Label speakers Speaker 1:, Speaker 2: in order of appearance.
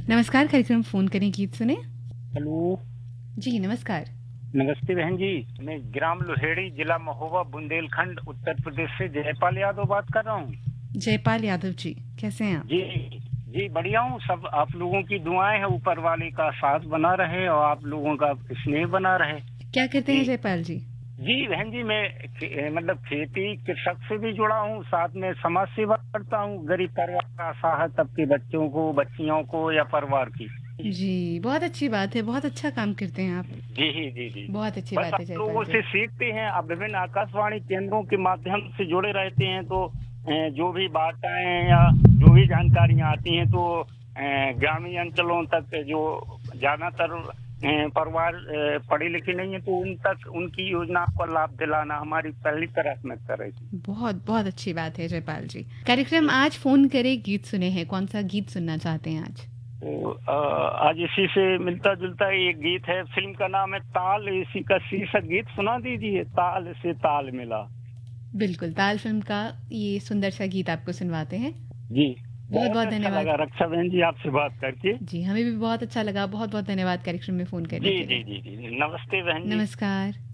Speaker 1: नमस्कार, कार्यक्रम फोन करें गीत सुने।
Speaker 2: हेलो।
Speaker 1: जी नमस्कार।
Speaker 2: नमस्ते बहन जी। मैं ग्राम लोहेड़ी, जिला महोबा, बुंदेलखंड, उत्तर प्रदेश से जयपाल यादव बात कर रहा हूँ।
Speaker 1: जयपाल यादव जी, कैसे हैं आप?
Speaker 2: जी जी, बढ़िया हूँ। सब आप लोगों की दुआएं हैं, ऊपर वाले का साथ बना रहे और आप लोगों का स्नेह बना रहे।
Speaker 1: क्या करते हैं
Speaker 2: जी
Speaker 1: जयपाल जी?
Speaker 2: जी बहन जी, मैं मतलब खेती कृषक से भी जुड़ा हूँ, साथ में समाज सेवा करता हूँ, गरीब परिवार का असहाय तबके बच्चों को, बच्चियों को या परिवार की।
Speaker 1: जी, बहुत अच्छी बात है, बहुत अच्छा काम करते हैं आप।
Speaker 2: जी जी जी।
Speaker 1: बहुत अच्छी
Speaker 2: बस
Speaker 1: बात है
Speaker 2: आप
Speaker 1: जयपाल
Speaker 2: लोगों
Speaker 1: जी।
Speaker 2: से सीखते हैं। आप विभिन्न आकाशवाणी केंद्रों के माध्यम से जुड़े रहते हैं, तो जो भी वार्ताएं या जो भी जानकारियां आती हैं, तो ग्रामीण अंचलों तक जो ज्यादातर परिवार पढ़े लिखे नहीं है, तो उन तक उनकी योजना को लाभ दिलाना हमारी पहली प्राथमिकता रहेगी।
Speaker 1: बहुत बहुत अच्छी बात है जयपाल जी। कार्यक्रम आज फोन करें गीत सुने हैं, कौन सा गीत सुनना चाहते हैं आज?
Speaker 2: तो आज इसी से मिलता जुलता एक गीत है, फिल्म का नाम है ताल, इसी का शीर्षक गीत सुना दीजिए, ताल से ताल मिला।
Speaker 1: बिल्कुल, ताल फिल्म का ये सुंदर सा गीत आपको सुनवाते हैं।
Speaker 2: जी,
Speaker 1: बहुत
Speaker 2: बहुत
Speaker 1: बहुत
Speaker 2: अच्छा
Speaker 1: धन्यवाद।
Speaker 2: लगा रक्षा बहन जी आपसे बात करके।
Speaker 1: जी, हमें भी बहुत अच्छा लगा। बहुत बहुत धन्यवाद कार्यक्रम में फोन करने
Speaker 2: जी
Speaker 1: के
Speaker 2: जी
Speaker 1: लिए।
Speaker 2: जी जी, नमस्ते बहन जी।
Speaker 1: नमस्कार।